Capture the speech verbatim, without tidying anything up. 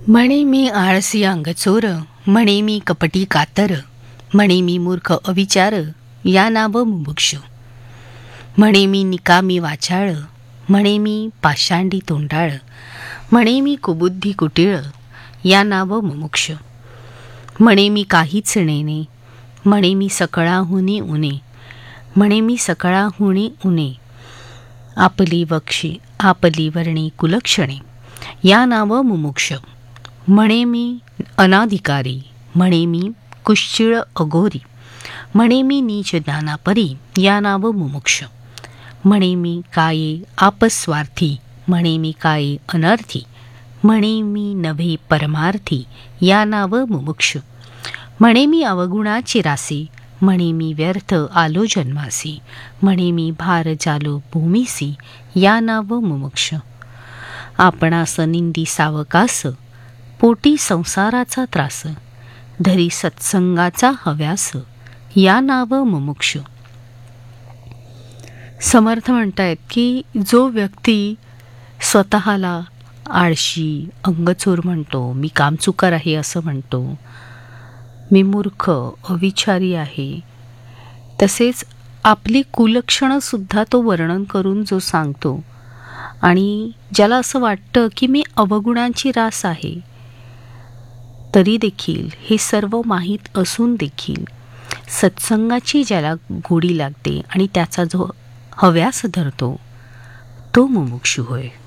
म्हणे मी आळसी अंगचोर, म्हणे मी कपटी कातर, म्हणे मी मूर्ख अविचार, या नाव मुमुक्षु. म्हणे मी निकामी वाचाळ, म्हणे मी पाषांडी तोंडाळ, म्हणे मी कुबुद्धी कुटिळ, या नाव मुमुक्षु. म्हणे मी काहीच नेणे, म्हणे मी सकळाहुनी उणे, म्हणे मी सकळाहुनी उणे, आपली वक्षी आपली वर्णी कुलक्षणे, या नाव मुमुक्ष. म्हणे मी अनाधिकारी, म्हणे मी कुश्चिळ अघोरी, म्हणे मी नीच ज्ञानापरी, या नाव मुमुक्ष. म्हणे मी काये आपस्वार्थी, म्हणे मी काये अनर्थी, म्हणे मी नव्हे परमार्थी, या नाव मुमुक्ष. म्हणे मी अवगुणाची रासी, म्हणे मी व्यर्थ आलो जन्मासी, म्हणे मी भार जालो भूमीसी, या नाव मुमुक्ष. आपणास निंदी सावकास, पोटी संसाराचा त्रास, धरी सत्संगाचा हव्यास, या नाव मुमुक्ष. समर्थ म्हणतायत की जो व्यक्ती स्वतःला आळशी अंगचोर म्हणतो, मी कामचुकार आहे असं म्हणतो, मी मूर्ख अविचारी आहे, तसेच आपली कुलक्षणंसुद्धा तो वर्णन करून जो सांगतो आणि ज्याला असं वाटतं की मी अवगुणांची रास आहे, तरी देखील हे सर्व माहीत असून देखील सत्संगाची ज्याला गोडी लागते आणि त्याचा जो हव्यास धरतो तो मुमुक्षु होय.